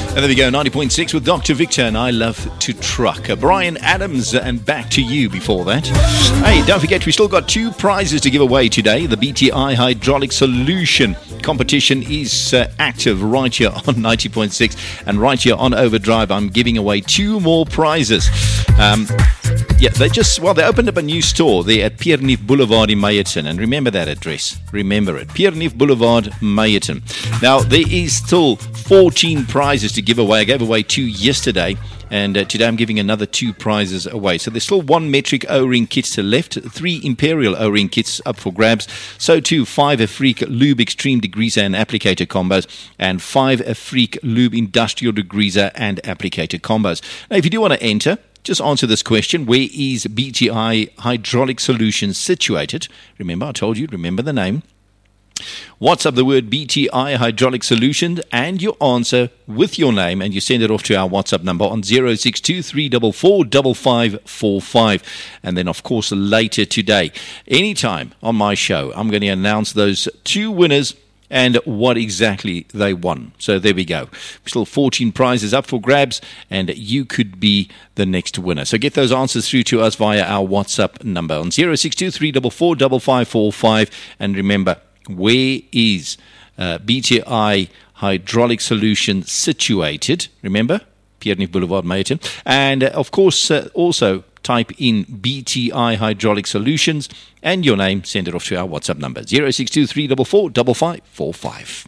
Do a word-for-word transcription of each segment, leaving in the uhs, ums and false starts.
And there we go, ninety point six with Doctor Victor and I Love to Truck. Uh, Brian Adams, and back to you before that. Hey, don't forget, we still got two prizes to give away today. The B T I Hydraulic Solution competition is uh, active right here on ninety point six, and right here on Overdrive, I'm giving away two more prizes. Um, yeah, they just, well, they opened up a new store there at Pierneef Boulevard in Meyerton, and remember that address. Remember it, Pierneef Boulevard, Meyerton. Now, there is still fourteen prizes to give away. I gave away two yesterday, and uh, today I'm giving another two prizes away. So there's still one metric O-ring kits to left, three Imperial O-ring kits up for grabs, so too five Afrique Lube Extreme Degreaser and Applicator combos, and five Afrique Lube Industrial Degreaser and Applicator combos. Now, if you do want to enter, just answer this question. Where is B T I Hydraulic Solutions situated? Remember, I told you, remember the name. WhatsApp the word B T I Hydraulic Solutions and your answer with your name, and you send it off to our WhatsApp number on zero six two three four four five five four five. And then, of course, later today, anytime on my show, I'm going to announce those two winners and what exactly they won. So there we go. Still fourteen prizes up for grabs, and you could be the next winner. So get those answers through to us via our WhatsApp number on zero six two three four four five five four five. And remember, where is uh, B T I Hydraulic Solution situated? Remember, Pierneef Boulevard, Meyerton. And, uh, of course, uh, also type in B T I Hydraulic Solutions and your name. Send it off to our WhatsApp number, zero six two three four four five five four five.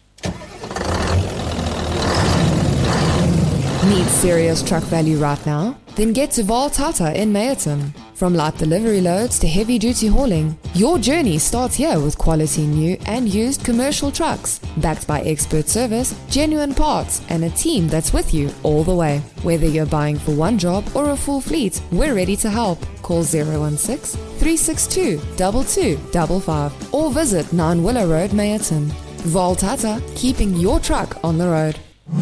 Need serious truck value right now? Then get to Voltata in Meyerton. From light delivery loads to heavy-duty hauling, your journey starts here with quality new and used commercial trucks, backed by expert service, genuine parts, and a team that's with you all the way. Whether you're buying for one job or a full fleet, we're ready to help. Call zero one six, three six two, two two five five or visit nine Willow Road, Meyerton. Voltata, keeping your truck on the road.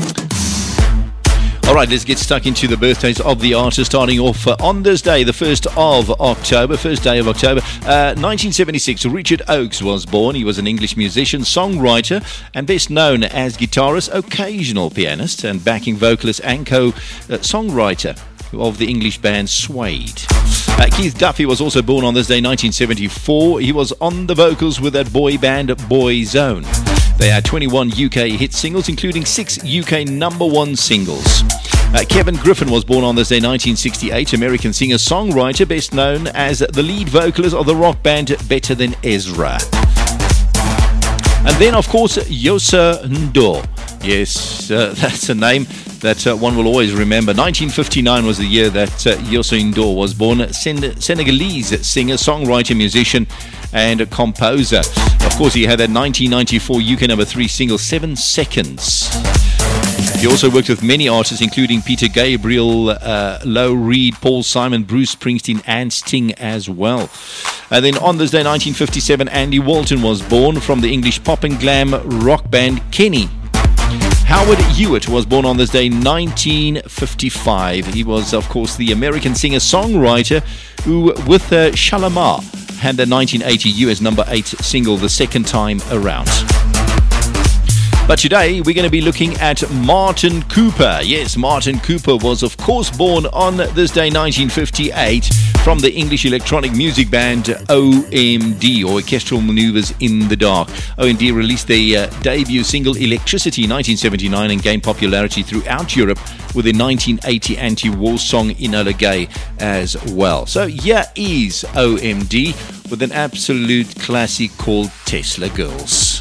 All right, let's get stuck into the birthdays of the artists, starting off uh, on this day, the first of October, first day of October, uh, nineteen seventy-six, Richard Oakes was born. He was an English musician, songwriter, and best known as guitarist, occasional pianist, and backing vocalist and co-songwriter of the English band Suede. Uh, Keith Duffy was also born on this day, nineteen seventy-four. He was on the vocals with that boy band Boyzone. They had twenty-one U K hit singles, including six U K number one singles. Uh, Kevin Griffin was born on this day, nineteen sixty-eight, American singer-songwriter, best known as the lead vocalist of the rock band Better Than Ezra. And then, of course, Youssou N'Dour. Yes, uh, that's a name that uh, one will always remember. nineteen fifty-nine was the year that uh, Youssou N'Dour was born. Sen- Senegalese singer, songwriter, musician, and a composer. Of course, he had that nineteen ninety-four U K number three single, Seven Seconds. He also worked with many artists, including Peter Gabriel, uh, Lou Reed, Paul Simon, Bruce Springsteen, and Sting as well. And then on this day, nineteen fifty-seven, Andy Walton was born from the English pop and glam rock band Kenny. Howard Hewitt was born on this day, nineteen fifty-five. He was, of course, the American singer-songwriter who, with uh, Shalamar, had the nineteen eighty U S number eight single the second time around. But today, we're going to be looking at Martin Cooper. Yes, Martin Cooper was, of course, born on this day, nineteen fifty-eight, from the English electronic music band O M D, or Orchestral Maneuvers in the Dark. O M D released their uh, debut single, Electricity, in nineteen seventy-nine, and gained popularity throughout Europe with their nineteen eighty anti-war song, Enola Gay, as well. So here is O M D with an absolute classic called Tesla Girls.